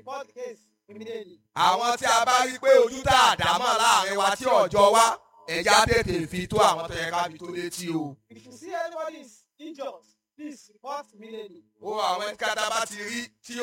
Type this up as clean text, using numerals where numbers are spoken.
report the case immediately. Àwọn tí a bá rí pé ojú tá a dá mọ̀ láàrin wa tí ọjọ́ wa ẹja tètè fi tó àwọn tó yẹ ká fi tó létí o. If you see anybody is injured, please report immediately. Ó àwọn ẹ̀ka tá a bá ti rí tí